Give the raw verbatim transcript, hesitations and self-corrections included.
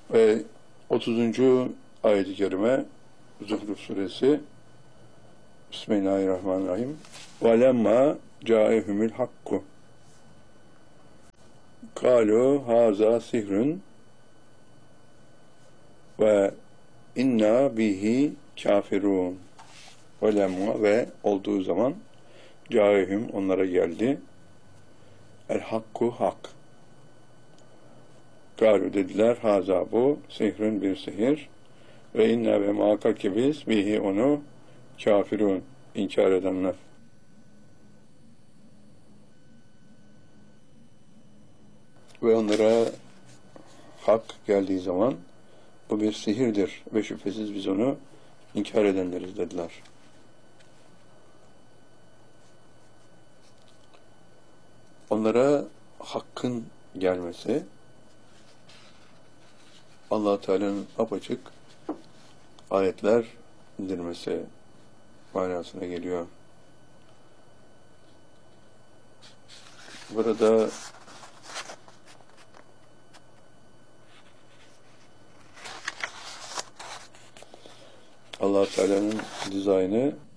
Ve otuzuncu ayet-i kerime Zuhruf suresi. Bismillahirrahmanirrahim. وَلَمَّا جَاءَهُمُ الْحَقُّ قَالُوا هَذَا سِحْرٌ ve inna bihi kafirun. Velemma ve olduğu zaman caihim onlara geldi. El hakku hak. Galu dediler haza bu sihrün bir sihir ve inna ve muhakkak ki biz bihi onu kafirun inkar edenler. Ve onlara hak geldiği zaman bu bir sihirdir ve şüphesiz biz onu inkar edenleriz dediler. Onlara hakkın gelmesi Allah Teala'nın apaçık ayetler indirmesi manasına geliyor. Burada Allah Teala'nın dizaynı